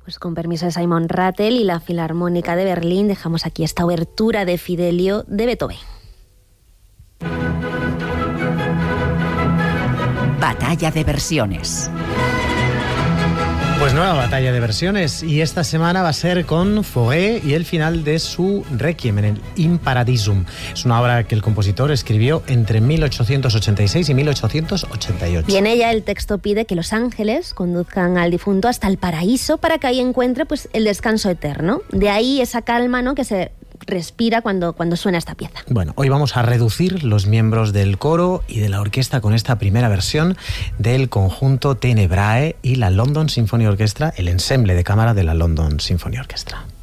Pues con permiso de Simon Rattle y la Filarmónica de Berlín, dejamos aquí esta obertura de Fidelio de Beethoven. Batalla de versiones. Pues nueva batalla de versiones, y esta semana va a ser con Fauré y el final de su Requiem, en el In Paradisum. Es una obra que el compositor escribió entre 1886 y 1888. Y en ella el texto pide que los ángeles conduzcan al difunto hasta el paraíso para que ahí encuentre pues el descanso eterno. De ahí esa calma, ¿no?, que se respira cuando suena esta pieza. Bueno, hoy vamos a reducir los miembros del coro y de la orquesta con esta primera versión del conjunto Tenebrae y la London Symphony Orchestra, el ensemble de cámara de la London Symphony Orchestra.